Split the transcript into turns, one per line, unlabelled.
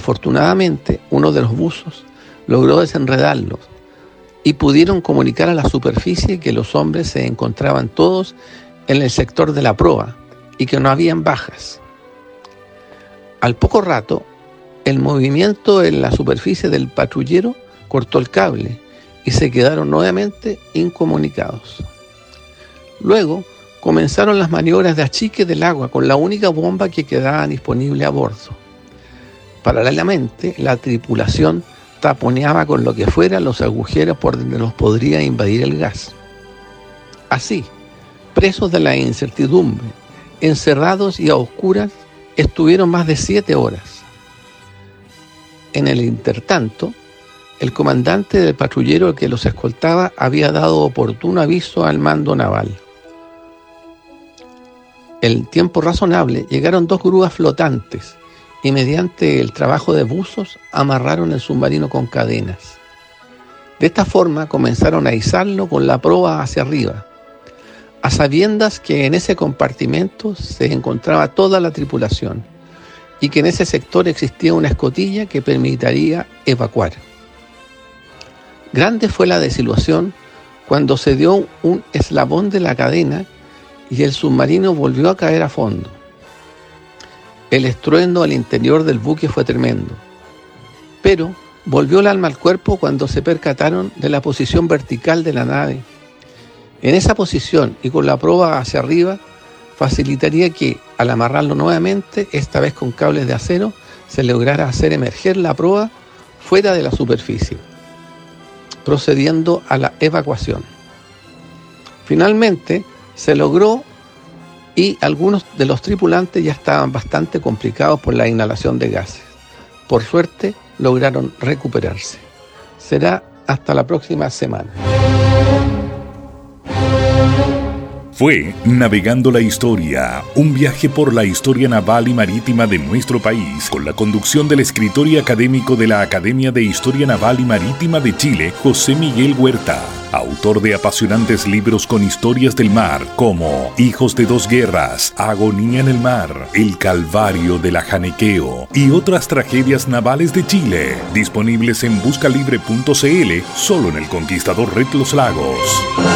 Afortunadamente, uno de los buzos logró desenredarlos y pudieron comunicar a la superficie que los hombres se encontraban todos en el sector de la proa y que no habían bajas. Al poco rato, el movimiento en la superficie del patrullero cortó el cable y se quedaron nuevamente incomunicados. Luego comenzaron las maniobras de achique del agua con la única bomba que quedaba disponible a bordo. Paralelamente, la tripulación taponeaba con lo que fuera los agujeros por donde los podría invadir el gas. Así, presos de la incertidumbre, encerrados y a oscuras, estuvieron más de 7 horas. En el intertanto, el comandante del patrullero que los escoltaba había dado oportuno aviso al mando naval. En tiempo razonable llegaron 2 grúas flotantes y mediante el trabajo de buzos amarraron el submarino con cadenas. De esta forma comenzaron a izarlo con la proa hacia arriba, a sabiendas que en ese compartimento se encontraba toda la tripulación y que en ese sector existía una escotilla que permitiría evacuar. Grande fue la desilusión cuando se dio un eslabón de la cadena y el submarino volvió a caer a fondo. El estruendo al interior del buque fue tremendo, pero volvió el alma al cuerpo cuando se percataron de la posición vertical de la nave. En esa posición y con la proa hacia arriba, facilitaría que, al amarrarlo nuevamente, esta vez con cables de acero, se lograra hacer emerger la proa fuera de la superficie, procediendo a la evacuación. Finalmente, se logró y algunos de los tripulantes ya estaban bastante complicados por la inhalación de gases. Por suerte, lograron recuperarse. Será hasta la próxima semana.
Fue Navegando la Historia, un viaje por la historia naval y marítima de nuestro país, con la conducción del escritor y académico de la Academia de Historia Naval y Marítima de Chile, José Miguel Huerta, autor de apasionantes libros con historias del mar, como Hijos de dos guerras, Agonía en el mar, El Calvario de la Janequeo y otras tragedias navales de Chile, disponibles en buscalibre.cl, solo en El Conquistador Red Los Lagos.